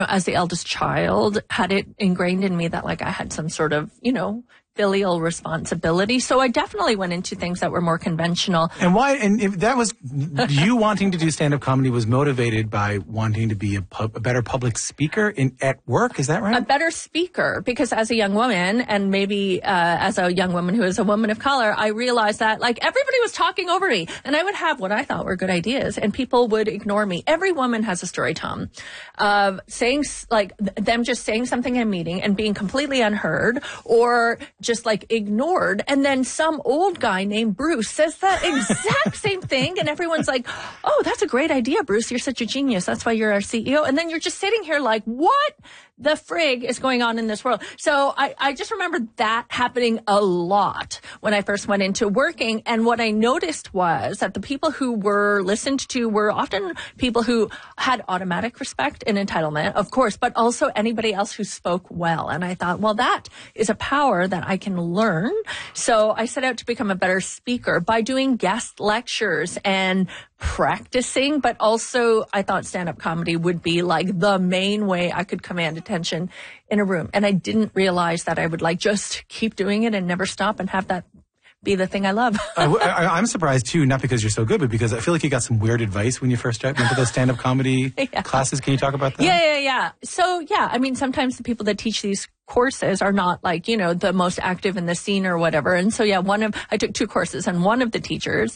as the eldest child, had it ingrained in me that like I had some sort of, filial responsibility. So I definitely went into things that were more conventional. And why? And if that was you wanting to do stand-up comedy was motivated by wanting to be a better public speaker at work. Is that right? A better speaker, because as a young woman, and maybe as a young woman who is a woman of color, I realized that like everybody was talking over me, and I would have what I thought were good ideas, and people would ignore me. Every woman has a story, Tom, of saying like them just saying something in a meeting and being completely unheard or just like ignored. And then some old guy named Bruce says the exact same thing. And everyone's like, oh, that's a great idea, Bruce. You're such a genius. That's why you're our CEO. And then you're just sitting here like, what the frig is going on in this world? So I just remember that happening a lot when I first went into working. And what I noticed was that the people who were listened to were often people who had automatic respect and entitlement, of course, but also anybody else who spoke well. And I thought, well, that is a power that I can learn. So I set out to become a better speaker by doing guest lectures and practicing, but also I thought stand-up comedy would be like the main way I could command attention in a room. And I didn't realize that I would like just keep doing it and never stop and have that be the thing I love. I'm surprised too, not because you're so good, but because I feel like you got some weird advice when you first went to those stand-up comedy classes. Can you talk about that? Yeah. So I mean, sometimes the people that teach these courses are not like, the most active in the scene or whatever. And so, I took 2 courses, and one of the teachers,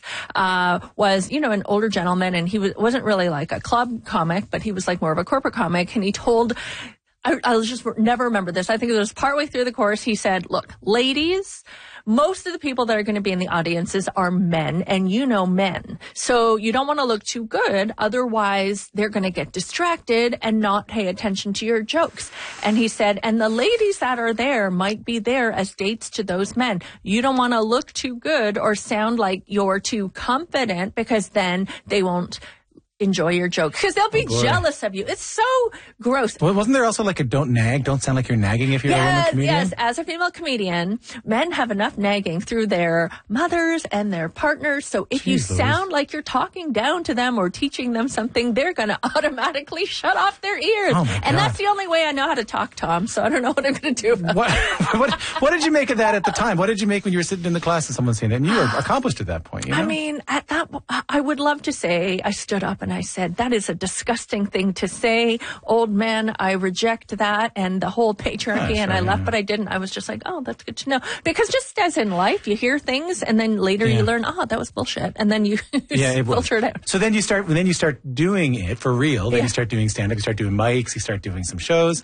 was, an older gentleman, and he wasn't really like a club comic, but he was like more of a corporate comic. And he told, I'll just never remember this. I think it was partway through the course. He said, look, ladies, most of the people that are going to be in the audiences are men, and men. So you don't want to look too good. Otherwise, they're going to get distracted and not pay attention to your jokes. And he said, and the ladies that are there might be there as dates to those men. You don't want to look too good or sound like you're too confident, because then they won't enjoy your joke, because they'll be jealous of you. It's so gross. Well, wasn't there also like a don't nag, don't sound like you're nagging if you're a woman comedian? Yes, as a female comedian, men have enough nagging through their mothers and their partners. So if you sound like you're talking down to them or teaching them something, they're going to automatically shut off their ears. Oh my God. And that's the only way I know how to talk, Tom. So I don't know what I'm going to do about that. What did you make of that at the time? What did you make when you were sitting in the class and someone saying that? And you were accomplished at that point. I mean, at that, I would love to say I stood up and I said, that is a disgusting thing to say. Old man, I reject that and the whole patriarchy, and I left, but I didn't. I was just like, oh, that's good to know. Because just as in life, you hear things and then later you learn, that was bullshit. And then you filter it out. So then you start doing it for real. Then you start doing stand-up, you start doing mics, you start doing some shows.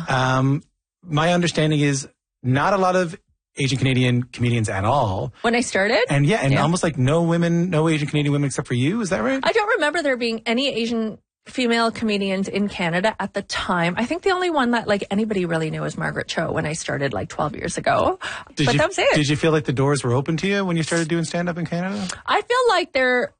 My understanding is not a lot of Asian Canadian comedians at all. When I started? And almost like no Asian Canadian women except for you. Is that right? I don't remember there being any Asian female comedians in Canada at the time. I think the only one that like anybody really knew was Margaret Cho when I started like 12 years ago. That was it. Did you feel like the doors were open to you when you started doing stand-up in Canada? I feel like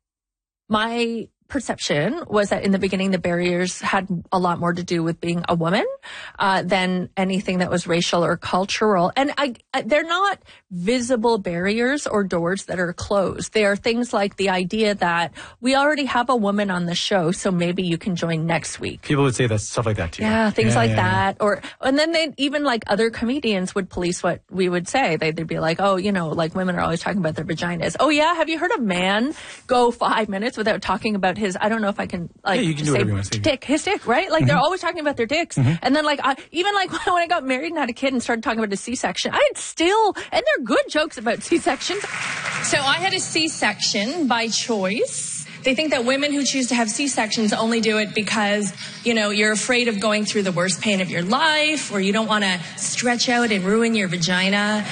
my perception was that in the beginning, the barriers had a lot more to do with being a woman than anything that was racial or cultural. And they're not visible barriers or doors that are closed. They are things like the idea that we already have a woman on the show, so maybe you can join next week. People would say that stuff like that too. Yeah, things like that. And then they even like other comedians would police what we would say. They'd be like, like women are always talking about their vaginas. Oh yeah, have you heard a man go 5 minutes without talking about his, I don't know if I can you can do whatever you want to say. His dick, right? Like they're always talking about their dicks. And then like, even like when I got married and had a kid and started talking about a C-section, and they're good jokes about C-sections. So I had a C-section by choice. They think that women who choose to have C-sections only do it because, you're afraid of going through the worst pain of your life, or you don't want to stretch out and ruin your vagina,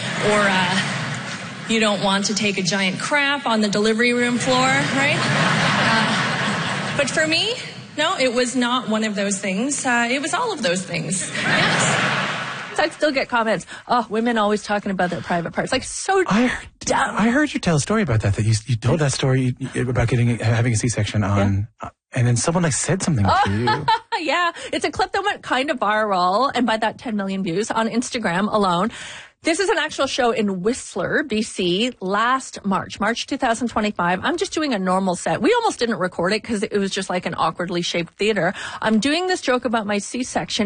or you don't want to take a giant crap on the delivery room floor, right? But for me, no, it was not one of those things. It was all of those things. Yes. I still get comments. Oh, women always talking about their private parts. Like, so dumb. I heard you tell a story about that you told that story about having a C-section on, and then someone like said something to you. Yeah, it's a clip that went kind of viral, and by that 10 million views on Instagram alone. This is an actual show in Whistler, BC, last March 2025. I'm just doing a normal set. We almost didn't record it because it was just like an awkwardly shaped theater. I'm doing this joke about my C-section.